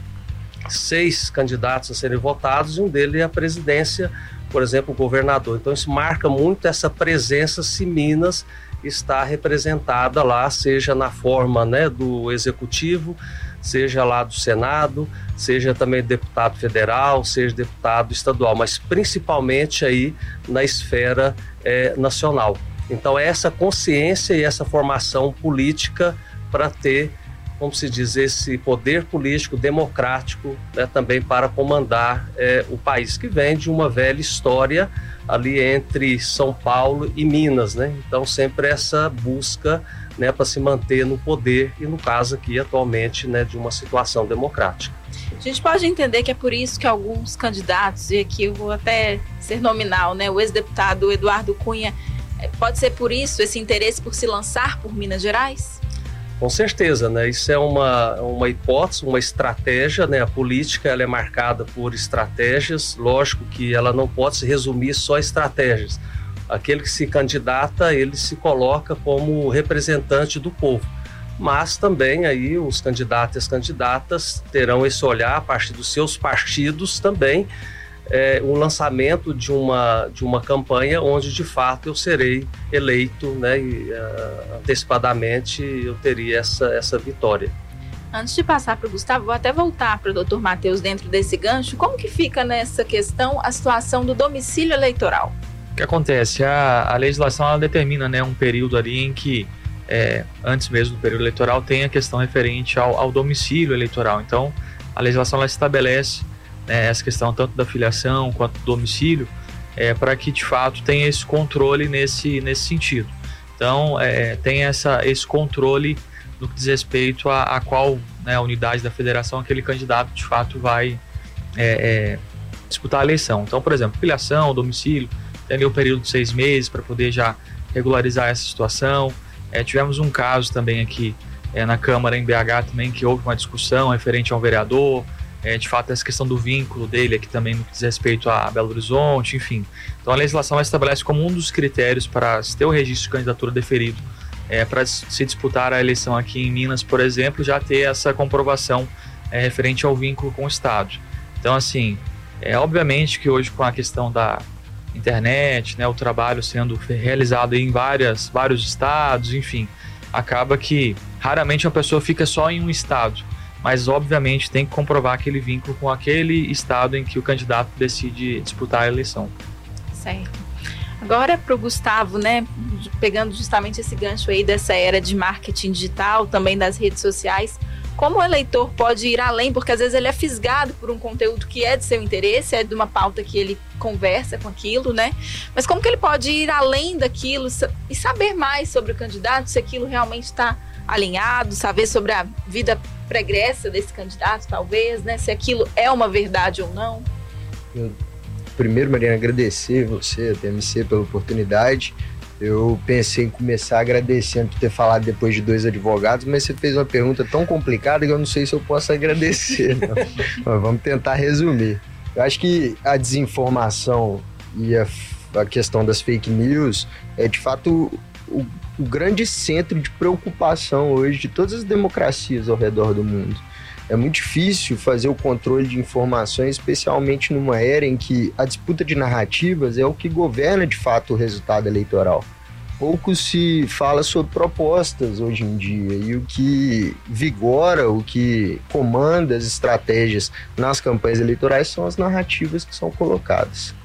Z: seis candidatos a serem votados e um deles é a presidência, por exemplo, o governador. Então isso marca muito essa presença se Minas está representada lá, seja na forma, né, do executivo, seja lá do Senado, seja também deputado federal, seja deputado estadual, mas principalmente aí na esfera é, nacional. Então é essa consciência e essa formação política para ter, como se diz, esse poder político democrático, né, também para comandar é, o país, que vem de uma velha história ali entre São Paulo e Minas, né? Então sempre essa busca, né, para se manter no poder e no caso aqui atualmente, né, de uma situação democrática.
I: A gente pode entender que é por isso que alguns candidatos, e aqui eu vou até ser nominal, né, o ex-deputado Eduardo Cunha, pode ser por isso esse interesse por se lançar por Minas Gerais?
Z: Com certeza, né? Isso é uma, uma hipótese, uma estratégia, né? A política ela é marcada por estratégias, lógico que ela não pode se resumir só a estratégias. Aquele que se candidata, ele se coloca como representante do povo. Mas também aí os candidatos e as candidatas terão esse olhar a partir dos seus partidos também, é, um lançamento de uma, de uma campanha onde de fato eu serei eleito, né, e uh, antecipadamente eu teria essa, essa vitória.
I: Antes de passar para o Gustavo, vou até voltar para o doutor Matheus dentro desse gancho. Como que fica nessa questão a situação do domicílio eleitoral?
Y: O que acontece? A, a legislação ela determina, né, um período ali em que, é, antes mesmo do período eleitoral, tem a questão referente ao, ao domicílio eleitoral. Então, a legislação ela estabelece, né, essa questão tanto da filiação quanto do domicílio, é, para que de fato tenha esse controle nesse, nesse sentido. Então, é, tem essa, esse controle no que diz respeito a, a qual, né, a unidade da federação aquele candidato de fato vai é, é, disputar a eleição. Então, por exemplo, filiação, domicílio, tem ali um período de seis meses para poder já regularizar essa situação. É, tivemos um caso também aqui é, na Câmara em B H também, que houve uma discussão referente ao vereador. É, de fato, essa questão do vínculo dele aqui também no que diz respeito a Belo Horizonte, enfim. Então a legislação estabelece como um dos critérios para se ter o registro de candidatura deferido, é, para se disputar a eleição aqui em Minas, por exemplo, já ter essa comprovação é, referente ao vínculo com o Estado. Então, assim, é obviamente que hoje com a questão da internet, né, o trabalho sendo realizado em várias, vários estados, enfim, acaba que raramente uma pessoa fica só em um estado, mas obviamente tem que comprovar aquele vínculo com aquele estado em que o candidato decide disputar a eleição.
I: Certo. Agora para o Gustavo, né, pegando justamente esse gancho aí dessa era de marketing digital, também das redes sociais, como o eleitor pode ir além, porque às vezes ele é fisgado por um conteúdo que é de seu interesse, é de uma pauta que ele conversa com aquilo, né? Mas como que ele pode ir além daquilo e saber mais sobre o candidato, se aquilo realmente está alinhado, saber sobre a vida pregressa desse candidato, talvez, né? Se aquilo é uma verdade ou não?
D: Eu, primeiro, Mariana, agradecer você, a T M C, pela oportunidade. Eu pensei em começar agradecendo por ter falado depois de dois advogados, mas você fez uma pergunta tão complicada que eu não sei se eu posso agradecer. Não. Mas vamos tentar resumir. Eu acho que a desinformação e a, a questão das fake news é, de fato, o, o grande centro de preocupação hoje de todas as democracias ao redor do mundo. É muito difícil fazer o controle de informações, especialmente numa era em que a disputa de narrativas é o que governa de fato o resultado eleitoral. Pouco se fala sobre propostas hoje em dia, e o que vigora, o que comanda as estratégias nas campanhas eleitorais são as narrativas que são colocadas.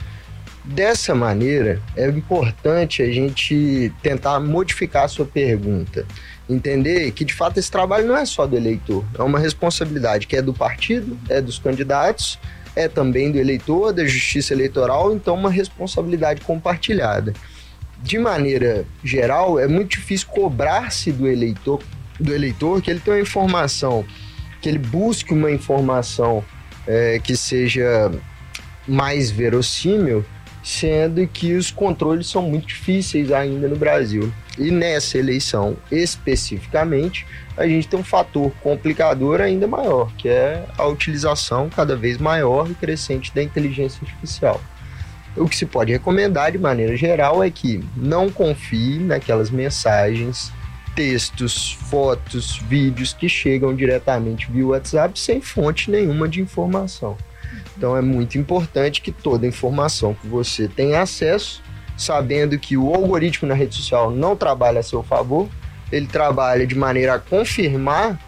D: Dessa maneira, é importante a gente tentar modificar a sua pergunta. Entender que, de fato, esse trabalho não é só do eleitor. É uma responsabilidade que é do partido, é dos candidatos, é também do eleitor, da justiça eleitoral, então uma responsabilidade compartilhada. De maneira geral, é muito difícil cobrar-se do eleitor, do eleitor que ele tenha uma informação, que ele busque uma informação é, que seja mais verossímil, sendo que os controles são muito difíceis ainda no Brasil. E nessa eleição, especificamente, a gente tem um fator complicador ainda maior, que é a utilização cada vez maior e crescente da inteligência artificial. O que se pode recomendar de maneira geral é que não confie naquelas mensagens, textos, fotos, vídeos que chegam diretamente via WhatsApp sem fonte nenhuma de informação. Então é muito importante que toda informação que você tenha acesso, sabendo que o algoritmo na rede social não trabalha a seu favor, ele trabalha de maneira a confirmar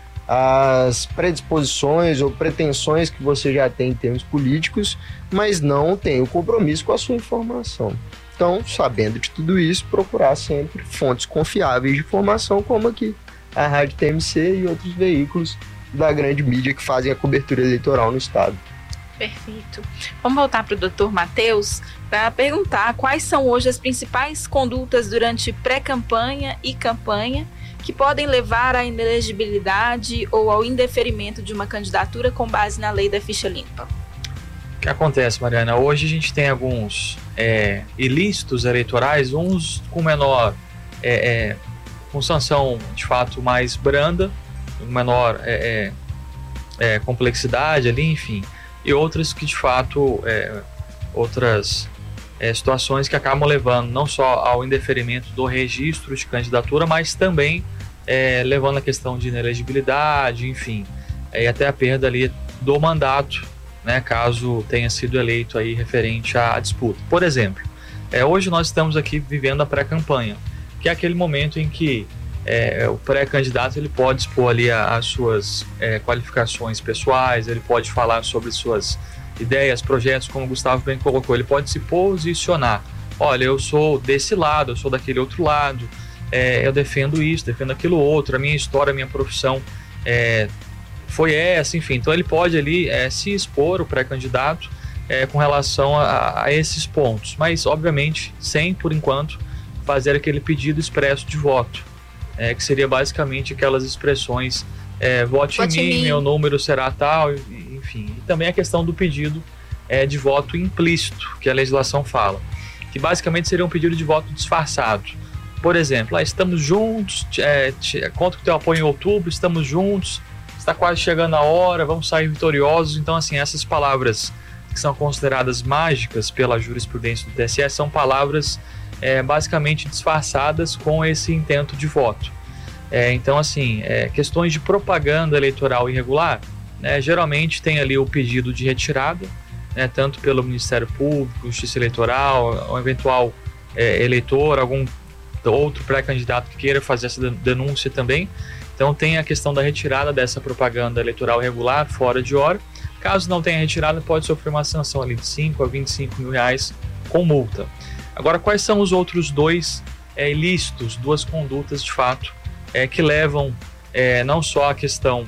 D: as predisposições ou pretensões que você já tem em termos políticos, mas não tem o compromisso com a sua informação. Então, sabendo de tudo isso, procurar sempre fontes confiáveis de informação, como aqui a Rádio T M C e outros veículos da grande mídia que fazem a cobertura eleitoral no estado.
I: Perfeito. Vamos voltar para o doutor Matheus para perguntar quais são hoje as principais condutas durante pré-campanha e campanha que podem levar à inelegibilidade ou ao indeferimento de uma candidatura com base na lei da ficha limpa.
Y: O que acontece, Mariana? Hoje a gente tem alguns é, ilícitos eleitorais, uns com menor, é, é, com sanção de fato mais branda, menor é, é, é, complexidade ali, enfim, e outras que de fato, é, outras é, situações que acabam levando não só ao indeferimento do registro de candidatura, mas também é, levando a questão de inelegibilidade, enfim, é, e até a perda ali do mandato, né, caso tenha sido eleito aí referente à disputa. Por exemplo, é, hoje nós estamos aqui vivendo a pré-campanha, que é aquele momento em que é, o pré-candidato ele pode expor ali a, as suas é, qualificações pessoais, ele pode falar sobre suas ideias, projetos, como o Gustavo bem colocou, ele pode se posicionar. Olha, eu sou desse lado, eu sou daquele outro lado, é, eu defendo isso, defendo aquilo outro, a minha história, a minha profissão é, foi essa, enfim. Então ele pode ali é, se expor, o pré-candidato, é, com relação a, a esses pontos, mas obviamente sem, por enquanto, fazer aquele pedido expresso de voto, é, que seria basicamente aquelas expressões é, vote, vote em mim, mim, meu número será tal, enfim. E também a questão do pedido é, de voto implícito, que a legislação fala, que basicamente seria um pedido de voto disfarçado. Por exemplo, ah, estamos juntos, é, te, conto com o teu apoio em outubro, estamos juntos, está quase chegando a hora, vamos sair vitoriosos. Então, assim, essas palavras que são consideradas mágicas pela jurisprudência do T S E são palavras é, basicamente disfarçadas com esse intento de voto. É, então, assim, é, questões de propaganda eleitoral irregular, né, geralmente tem ali o pedido de retirada, né, tanto pelo Ministério Público, Justiça Eleitoral, um eventual é, eleitor, algum outro pré-candidato que queira fazer essa denúncia também. Então tem a questão da retirada dessa propaganda eleitoral irregular, fora de hora. Caso não tenha retirada, pode sofrer uma sanção ali de cinco a vinte e cinco mil reais com multa. Agora, quais são os outros dois é, ilícitos, duas condutas de fato, é, que levam é, não só a questão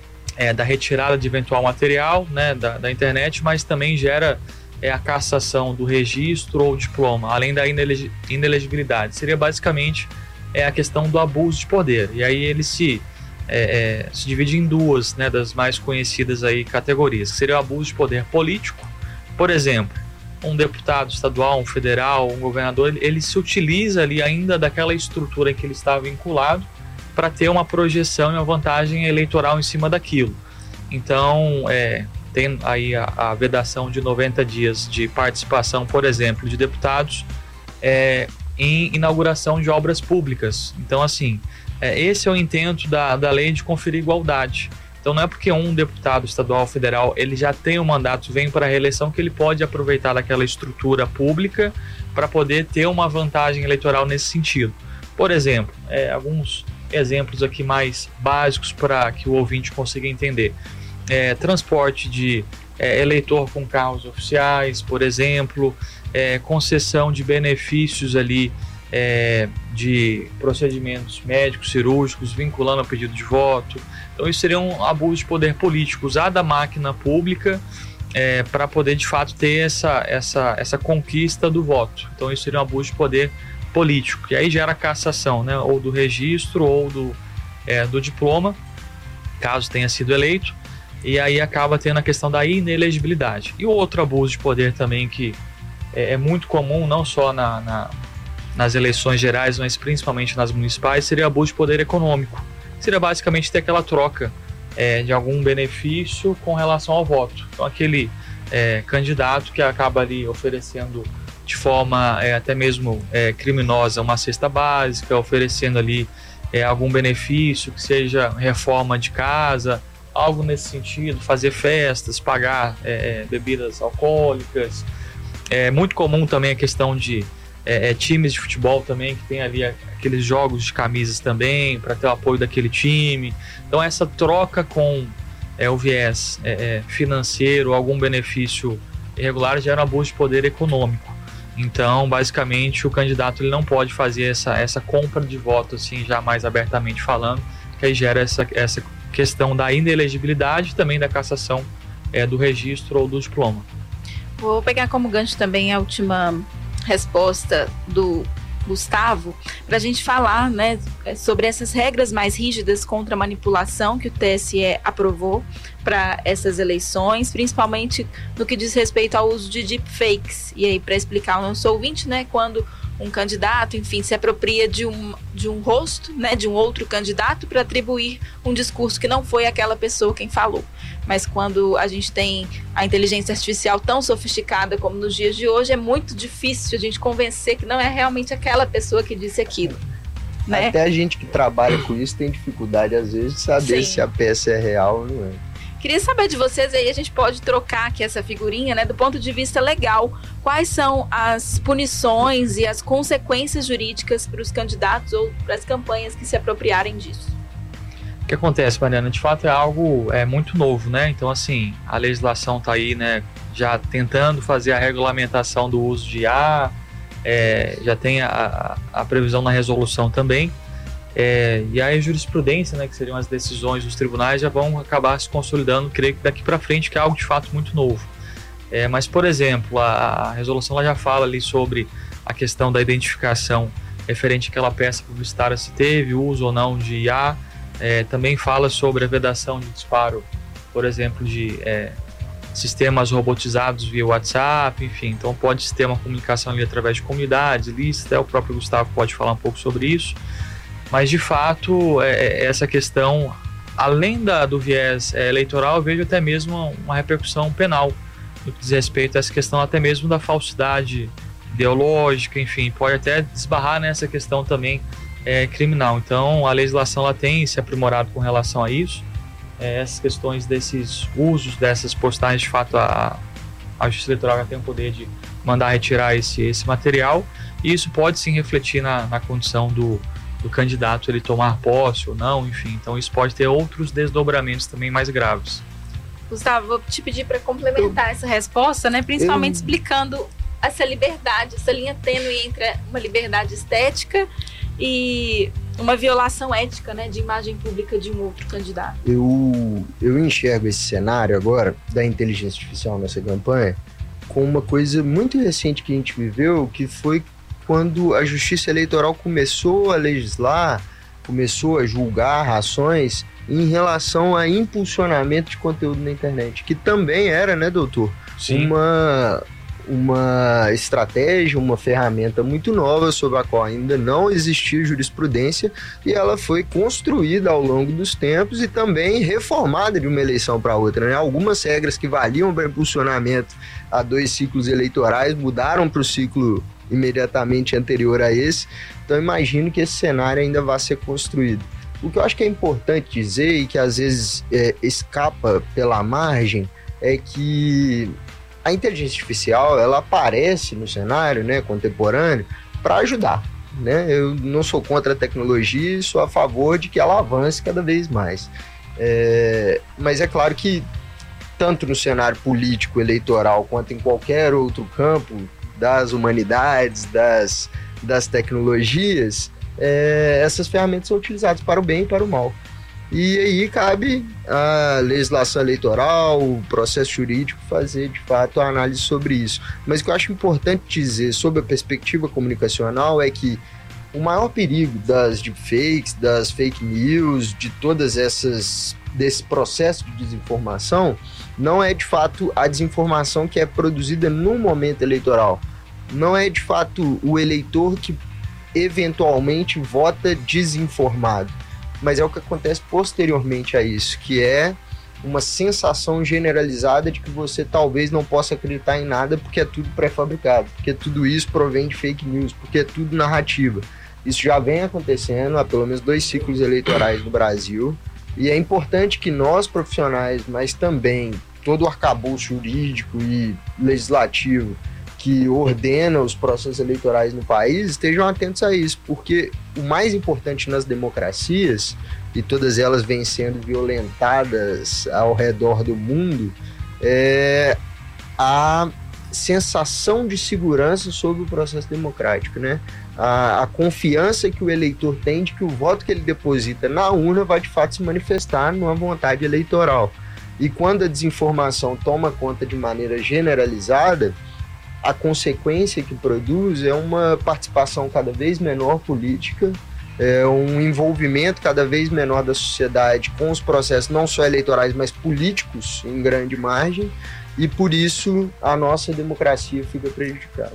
Y: é, da retirada de eventual material, né, da, da internet, mas também gera é, a cassação do registro ou diploma, além da inelegi- inelegibilidade. Seria basicamente é a questão do abuso de poder. E aí ele se, é, é, se divide em duas, né, das mais conhecidas aí categorias, que seria o abuso de poder político. Por exemplo, um deputado estadual, um federal, um governador, ele, ele se utiliza ali ainda daquela estrutura em que ele está vinculado para ter uma projeção e uma vantagem eleitoral em cima daquilo. Então, é, tem aí a, a vedação de noventa dias de participação, por exemplo, de deputados é, em inauguração de obras públicas. Então, assim, é, esse é o intento da, da lei de conferir igualdade. Então, não é porque um deputado estadual ou federal ele já tem um mandato, vem para a reeleição, que ele pode aproveitar daquela estrutura pública para poder ter uma vantagem eleitoral nesse sentido. Por exemplo, é, alguns exemplos aqui mais básicos para que o ouvinte consiga entender. É, transporte de é, eleitor com carros oficiais, por exemplo, é, concessão de benefícios ali é, de procedimentos médicos, cirúrgicos, vinculando ao pedido de voto. Então isso seria um abuso de poder político, usar da máquina pública é, para poder de fato ter essa, essa, essa conquista do voto. Então isso seria um abuso de poder político, e aí gera cassação, né, ou do registro ou do, é, do diploma, caso tenha sido eleito, e aí acaba tendo a questão da inelegibilidade. E o outro abuso de poder também que é, é muito comum, não só na, na, nas eleições gerais, mas principalmente nas municipais, seria o abuso de poder econômico. Seria basicamente ter aquela troca é, de algum benefício com relação ao voto. Então aquele é, candidato que acaba ali oferecendo de forma é, até mesmo é, criminosa uma cesta básica, oferecendo ali é, algum benefício, que seja reforma de casa, algo nesse sentido, fazer festas, pagar é, bebidas alcoólicas. É muito comum também a questão de é, é, times de futebol também, que tem ali aqueles jogos de camisas também, para ter o apoio daquele time. Então essa troca com é, o viés é, é, financeiro, algum benefício irregular, gera um abuso de poder econômico. Então, basicamente, o candidato ele não pode fazer essa, essa compra de voto, assim, já mais abertamente falando, que aí gera essa, essa questão da inelegibilidade e também da cassação é, do registro ou do diploma.
I: Vou pegar como gancho também a última resposta do Gustavo, para a gente falar, né, sobre essas regras mais rígidas contra a manipulação que o T S E aprovou para essas eleições, principalmente no que diz respeito ao uso de deepfakes. E aí, para explicar ao nosso ouvinte, né, quando um candidato, enfim, se apropria de um, de um rosto, né, de um outro candidato para atribuir um discurso que não foi aquela pessoa quem falou. Mas quando a gente tem a inteligência artificial tão sofisticada como nos dias de hoje, é muito difícil a gente convencer que não é realmente aquela pessoa que disse aquilo. Né?
D: Até a gente que trabalha com isso tem dificuldade, às vezes, de saber
I: Sim.
D: se a peça é real ou não é.
I: Queria saber de vocês, aí a gente pode trocar aqui essa figurinha, né, do ponto de vista legal. Quais são as punições e as consequências jurídicas para os candidatos ou para as campanhas que se apropriarem disso?
Y: O que acontece, Mariana? De fato é algo é, muito novo, né? Então, assim, a legislação está aí, né, já tentando fazer a regulamentação do uso de I A, é, já tem a, a previsão na resolução também. É, e aí a jurisprudência, né, que seriam as decisões dos tribunais, já vão acabar se consolidando, creio que daqui para frente, que é algo de fato muito novo. É, mas, por exemplo, a, a resolução ela já fala ali sobre a questão da identificação referente àquela peça publicitária, se teve uso ou não de I A. É, também fala sobre a vedação de disparo, por exemplo, de é, sistemas robotizados via WhatsApp, enfim. Então pode ter uma comunicação ali através de comunidades, lista, o próprio Gustavo pode falar um pouco sobre isso. Mas, de fato, é, essa questão, além da, do viés é, eleitoral, eu vejo até mesmo uma, uma repercussão penal no que diz respeito a essa questão até mesmo da falsidade ideológica, enfim, pode até desbarrar nessa questão também é, criminal. Então, a legislação ela tem se aprimorado com relação a isso. É, essas questões desses usos, dessas postagens, de fato, a, a Justiça Eleitoral já tem o poder de mandar retirar esse, esse material, e isso pode sim refletir na, na condição do do candidato ele tomar posse ou não, enfim. Então isso pode ter outros desdobramentos também mais graves.
I: Gustavo, vou te pedir para complementar eu, essa resposta, né? Principalmente eu... explicando essa liberdade, essa linha tênue entre uma liberdade estética e uma violação ética, né, de imagem pública de um outro candidato.
D: Eu, eu enxergo esse cenário agora da inteligência artificial nessa campanha com uma coisa muito recente que a gente viveu, que foi quando a Justiça Eleitoral começou a legislar, começou a julgar ações em relação a impulsionamento de conteúdo na internet, que também era, né, doutor?
Y: Sim.
D: Uma, uma estratégia, uma ferramenta muito nova sobre a qual ainda não existia jurisprudência, e ela foi construída ao longo dos tempos e também reformada de uma eleição para outra, né? Algumas regras que valiam para impulsionamento a dois ciclos eleitorais mudaram para o ciclo imediatamente anterior a esse. Então imagino que esse cenário ainda vai ser construído. O que eu acho que é importante dizer e que às vezes é, escapa pela margem é que a inteligência artificial ela aparece no cenário, né, contemporâneo para ajudar, né? Eu não sou contra a tecnologia e sou a favor de que ela avance cada vez mais. É, mas é claro que tanto no cenário político, eleitoral, quanto em qualquer outro campo das humanidades, das, das tecnologias, é, essas ferramentas são utilizadas para o bem e para o mal. E aí cabe a legislação eleitoral, o processo jurídico fazer, de fato, a análise sobre isso. Mas o que eu acho importante dizer sobre a perspectiva comunicacional é que o maior perigo das deepfakes, das fake news, de todas essas, desse processo de desinformação, não é, de fato, a desinformação que é produzida no momento eleitoral. Não é, de fato, o eleitor que eventualmente vota desinformado, mas é o que acontece posteriormente a isso, que é uma sensação generalizada de que você talvez não possa acreditar em nada porque é tudo pré-fabricado, porque tudo isso provém de fake news, porque é tudo narrativa. Isso já vem acontecendo há pelo menos dois ciclos eleitorais no Brasil, e é importante que nós profissionais, mas também todo o arcabouço jurídico e legislativo que ordena os processos eleitorais no país estejam atentos a isso, porque o mais importante nas democracias, e todas elas vêm sendo violentadas ao redor do mundo, é a sensação de segurança sobre o processo democrático, né? A, a confiança que o eleitor tem de que o voto que ele deposita na urna vai de fato se manifestar numa vontade eleitoral. E quando a desinformação toma conta de maneira generalizada, a consequência que produz é uma participação cada vez menor política, é um envolvimento cada vez menor da sociedade com os processos não só eleitorais, mas políticos em grande margem, e por isso a nossa democracia fica prejudicada.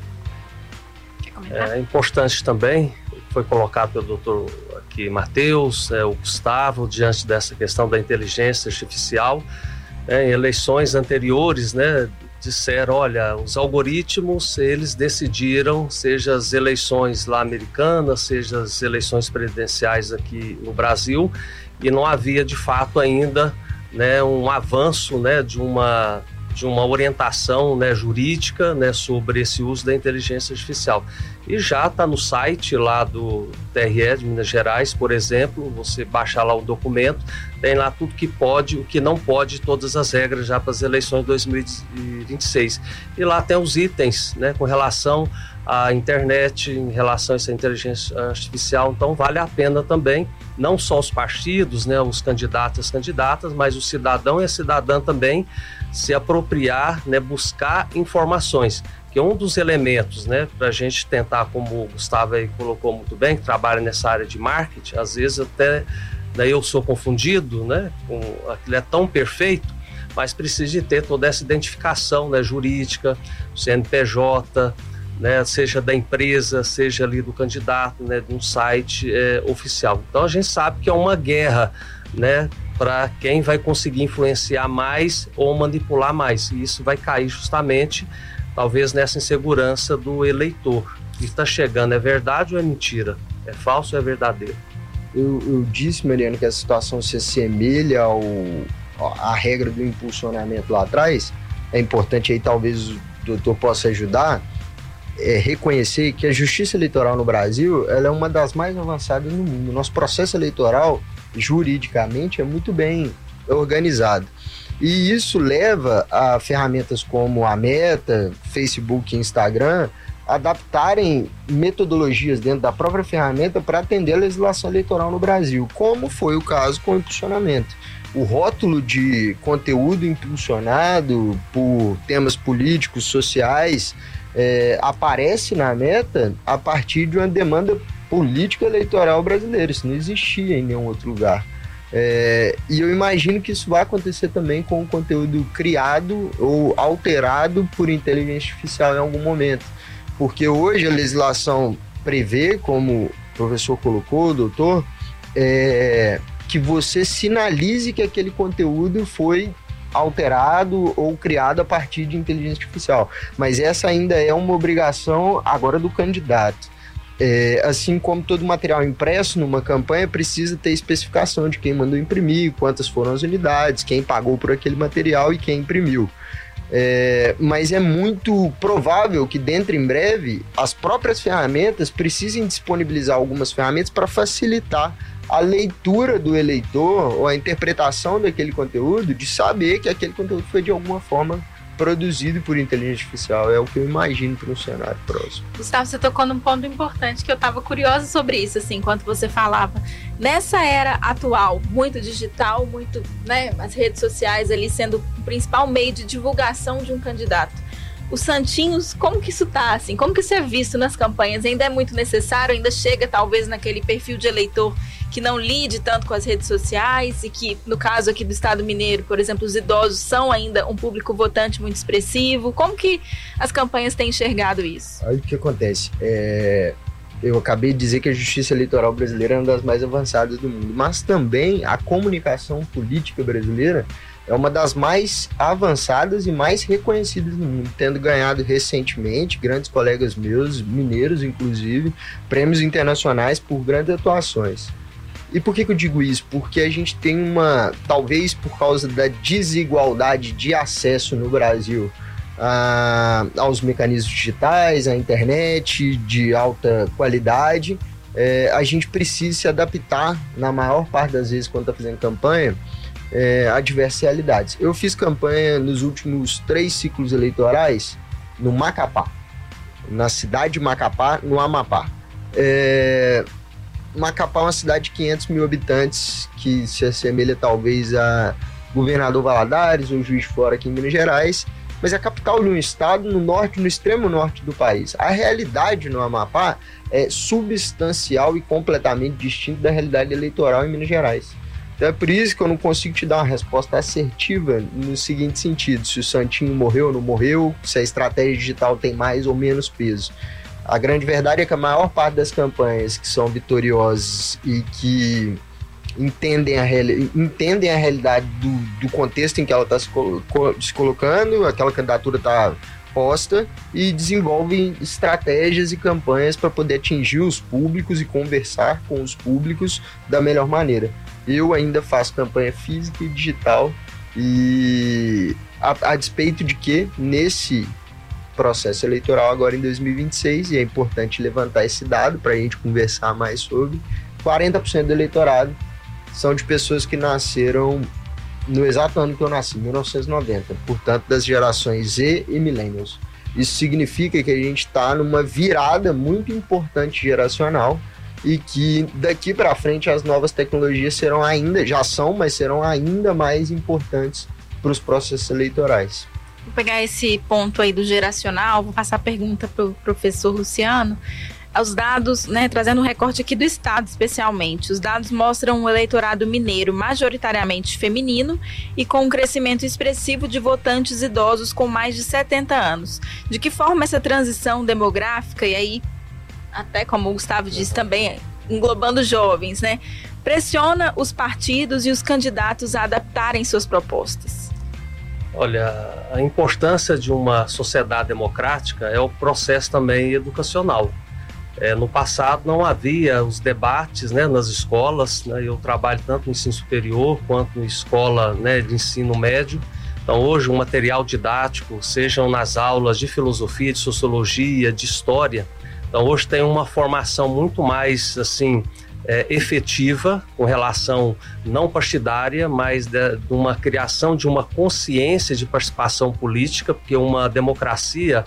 Z: É importante também, foi colocado pelo doutor aqui Matheus, é, o Gustavo, diante dessa questão da inteligência artificial, é, em eleições anteriores, né, disseram, olha, os algoritmos, eles decidiram, seja as eleições lá americanas, seja as eleições presidenciais aqui no Brasil, e não havia de fato ainda, né, um avanço, né, de uma de uma orientação, né, jurídica, né, sobre esse uso da inteligência artificial. E já está no site lá do T R E de Minas Gerais, por exemplo, você baixar lá o documento, tem lá tudo que pode, o que não pode, todas as regras já para as eleições de dois mil e vinte e seis. E lá tem os itens, né, com relação à internet, em relação a essa inteligência artificial. Então vale a pena também, não só os partidos, né, os candidatos e as candidatas, mas o cidadão e a cidadã também se apropriar, né, buscar informações. Que um dos elementos, né, para a gente tentar, como o Gustavo aí colocou muito bem, que trabalha nessa área de marketing, às vezes até daí eu sou confundido, né, com aquilo é tão perfeito, mas precisa de ter toda essa identificação, né, jurídica, C N P J, né, seja da empresa, seja ali do candidato, né, de um site é, oficial. Então a gente sabe que é uma guerra, né, para quem vai conseguir influenciar mais ou manipular mais, e isso vai cair justamente talvez nessa insegurança do eleitor. O que está chegando é verdade ou é mentira? É falso ou é verdadeiro?
D: Eu, eu disse, Mariana, que a situação se assemelha ao, à regra do impulsionamento lá atrás. É importante aí, talvez o doutor possa ajudar, é reconhecer que a justiça eleitoral no Brasil ela é uma das mais avançadas no mundo. Nosso processo eleitoral, juridicamente, é muito bem organizado. E isso leva a ferramentas como a Meta, Facebook e Instagram adaptarem metodologias dentro da própria ferramenta para atender a legislação eleitoral no Brasil, como foi o caso com o impulsionamento. O rótulo de conteúdo impulsionado por temas políticos, sociais, é, aparece na Meta a partir de uma demanda política eleitoral brasileira. Isso não existia em nenhum outro lugar. É, e eu imagino que isso vai acontecer também com o conteúdo criado ou alterado por inteligência artificial em algum momento. Porque hoje a legislação prevê, como o professor colocou, doutor, é, que você sinalize que aquele conteúdo foi alterado ou criado a partir de inteligência artificial. Mas essa ainda é uma obrigação agora do candidato. É, assim como todo material impresso numa campanha precisa ter especificação de quem mandou imprimir, quantas foram as unidades, quem pagou por aquele material e quem imprimiu. É, mas é muito provável que dentro em breve as próprias ferramentas precisem disponibilizar algumas ferramentas para facilitar a leitura do eleitor ou a interpretação daquele conteúdo, de saber que aquele conteúdo foi de alguma forma produzido por inteligência artificial. É o que eu imagino para um cenário próximo.
I: Gustavo, você tocou num ponto importante que eu estava curiosa sobre isso, assim, enquanto você falava. Nessa era atual, muito digital, muito, né, as redes sociais ali sendo o principal meio de divulgação de um candidato. Os santinhos, como que isso tá, assim? Como que isso é visto nas campanhas? Ainda é muito necessário? Ainda chega, talvez, naquele perfil de eleitor que não lide tanto com as redes sociais e que, no caso aqui do Estado Mineiro, por exemplo, os idosos são ainda um público votante muito expressivo? Como que as campanhas têm enxergado isso?
D: Olha o que acontece. É... eu acabei de dizer que a justiça eleitoral brasileira é uma das mais avançadas do mundo, mas também a comunicação política brasileira é uma das mais avançadas e mais reconhecidas no mundo, tendo ganhado recentemente, grandes colegas meus, mineiros inclusive, prêmios internacionais por grandes atuações. E por que que eu digo isso? Porque a gente tem uma, talvez por causa da desigualdade de acesso no Brasil a, aos mecanismos digitais, à internet de alta qualidade, é, a gente precisa se adaptar, na maior parte das vezes quando está fazendo campanha, É, a diversas realidades. Eu fiz campanha nos últimos três ciclos eleitorais no Macapá, na cidade de Macapá, no Amapá. É, Macapá é uma cidade de quinhentos mil habitantes que se assemelha talvez a Governador Valadares ou Juiz de Fora aqui em Minas Gerais, mas é a capital de um estado no norte, no extremo norte do país. A realidade no Amapá é substancial e completamente distinta da realidade eleitoral em Minas Gerais. Então é por isso que eu não consigo te dar uma resposta assertiva no seguinte sentido: se o Santinho morreu ou não morreu, se a estratégia digital tem mais ou menos peso. A grande verdade é que a maior parte das campanhas que são vitoriosas e que entendem a, reali- entendem a realidade do, do contexto em que ela está se, colo- se colocando, aquela candidatura está posta, e desenvolvem estratégias e campanhas para poder atingir os públicos e conversar com os públicos da melhor maneira. Eu ainda faço campanha física e digital, e a, a despeito de que nesse processo eleitoral agora em dois mil e vinte e seis, e é importante levantar esse dado para a gente conversar mais sobre, quarenta por cento do eleitorado são de pessoas que nasceram no exato ano que eu nasci, mil novecentos e noventa, portanto das gerações Z e Millennials. Isso significa que a gente está numa virada muito importante geracional, e que daqui para frente as novas tecnologias serão ainda, já são, mas serão ainda mais importantes para os processos eleitorais.
I: Vou pegar esse ponto aí do geracional, vou passar a pergunta para o professor Luciano. Os dados, né, trazendo um recorte aqui do estado especialmente, os dados mostram um eleitorado mineiro majoritariamente feminino e com um crescimento expressivo de votantes idosos com mais de setenta anos. De que forma essa transição demográfica, e aí até como o Gustavo disse também, englobando jovens, né, pressiona os partidos e os candidatos a adaptarem suas propostas?
Z: Olha, a importância de uma sociedade democrática é o processo também educacional. É, no passado não havia os debates, né, nas escolas, né, eu trabalho tanto no ensino superior quanto na escola, né, de ensino médio. Então hoje o material didático, sejam nas aulas de filosofia, de sociologia, de história, então hoje tem uma formação muito mais assim, é, efetiva com relação não partidária, mas de, de uma criação de uma consciência de participação política, porque uma democracia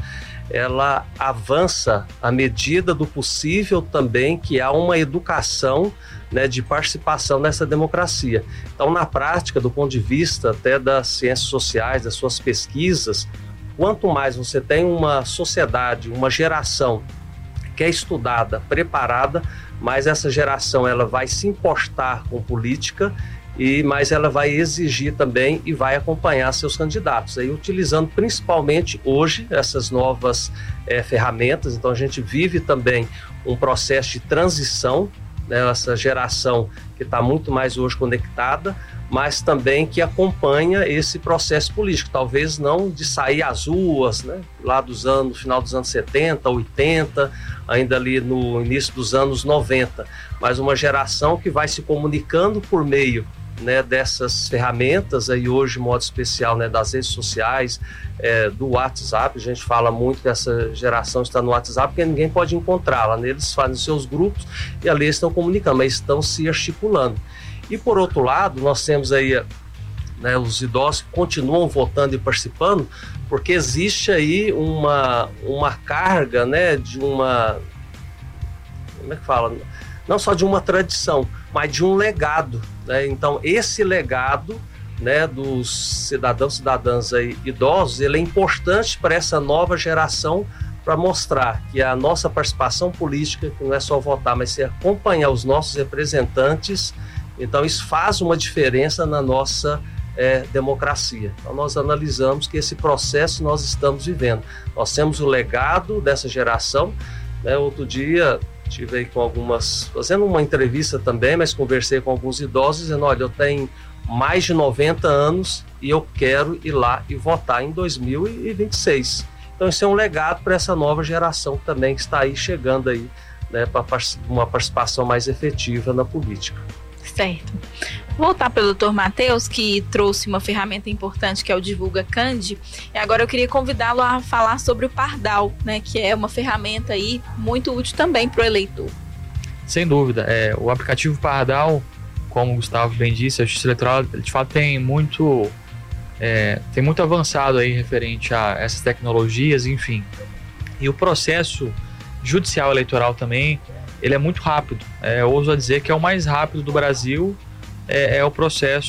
Z: ela avança à medida do possível também que há uma educação, né, de participação nessa democracia. Então, na prática, do ponto de vista até das ciências sociais, das suas pesquisas, quanto mais você tem uma sociedade, uma geração que é estudada, preparada, mais essa geração ela vai se importar com política e mais ela vai exigir também e vai acompanhar seus candidatos, aí utilizando principalmente hoje essas novas é, ferramentas. Então a gente vive também um processo de transição, né, essa geração que está muito mais hoje conectada, mas também que acompanha esse processo político, talvez não de sair às ruas, né, lá dos anos, final dos anos setenta, oitenta, ainda ali no início dos anos noventa, mas uma geração que vai se comunicando por meio, né, dessas ferramentas, aí hoje, de modo especial, né, das redes sociais, é, do WhatsApp. A gente fala muito que essa geração está no WhatsApp porque ninguém pode encontrá-la, né? Eles fazem seus grupos e ali estão comunicando, mas estão se articulando. E por outro lado, nós temos aí, né, os idosos que continuam votando e participando, porque existe aí uma, uma carga, né, de uma, como é que fala? Não só de uma tradição, mas de um legado, né? Então esse legado, né, dos cidadãos e cidadãs aí, idosos, ele é importante para essa nova geração, para mostrar que a nossa participação política, que não é só votar, mas é acompanhar os nossos representantes. Então isso faz uma diferença na nossa é, democracia. Então nós analisamos que esse processo nós estamos vivendo. Nós temos o legado dessa geração, né? Outro dia Tive aí com algumas, fazendo uma entrevista também, mas conversei com alguns idosos dizendo, olha, eu tenho mais de noventa anos e eu quero ir lá e votar em dois mil e vinte e seis. Então isso é um legado para essa nova geração também que está aí chegando aí, né, para uma participação mais efetiva na política.
I: Certo. Vou voltar para o doutor Matheus, que trouxe uma ferramenta importante que é o Divulga Candi. E agora eu queria convidá-lo a falar sobre o Pardal, né, que é uma ferramenta aí muito útil também para o eleitor.
Y: Sem dúvida. É, o aplicativo Pardal, como o Gustavo bem disse, a Justiça Eleitoral de fato tem muito, é, tem muito avançado aí referente a essas tecnologias, enfim. E o processo judicial eleitoral também, ele é muito rápido. É, eu ouso dizer que é o mais rápido do Brasil, é, é o processo